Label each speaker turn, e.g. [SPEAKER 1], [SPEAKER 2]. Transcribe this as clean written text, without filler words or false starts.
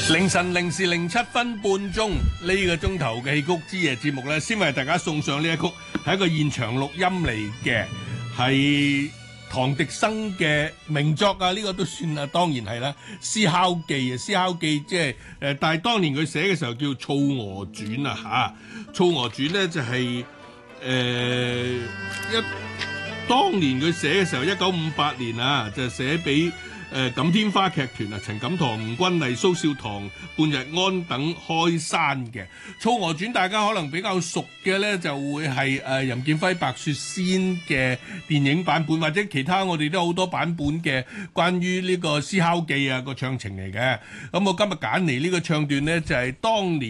[SPEAKER 1] 凌晨0時07分半鐘呢個鐘頭嘅戲曲之夜節目咧，先為大家送上呢一曲，係一個現場錄音嚟嘅，係唐滌生嘅名作啊！呢個都算啊，當然係啦，《思考記》啊，《思考記》即係但係當年佢寫嘅時候叫《醋娥傳》啊嚇，《醋娥傳》咧就係當年佢寫嘅時候，1958年啊，就寫俾錦天花劇團啊，陳錦棠、吳君麗、蘇少棠、半日安等開山嘅《醋娥傳》，大家可能比較熟嘅咧，就會係任劍輝、白雪仙嘅電影版本，或者其他我哋都有好多版本嘅關於呢個《思考記》啊個唱程嚟嘅。咁我今日揀嚟呢個唱段咧，就係當年